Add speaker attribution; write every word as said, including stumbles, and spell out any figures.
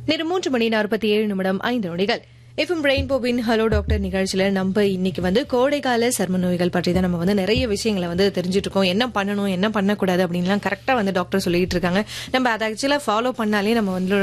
Speaker 1: நேரம் மூன்று மணி நாற்பத்தி ஏழு நிமிடம் ஐந்து நொடிகள். எஃப்எம் ரெயின்போவின் ஹலோ டாக்டர் நிகழ்ச்சியில நம்ம இன்னைக்கு வந்து கோடைக்கால சர்ம நோய்கள் பற்றி தான் நம்ம வந்து நிறைய விஷயங்களை வந்து தெரிஞ்சுட்டு இருக்கோம். என்ன பண்ணணும் என்ன பண்ணக்கூடாது அப்படின்லாம் கரெக்டா வந்து டாக்டர் சொல்லிட்டு இருக்காங்க. நம்ம அதை ஆக்சுவலா ஃபாலோ பண்ணாலே நம்ம வந்து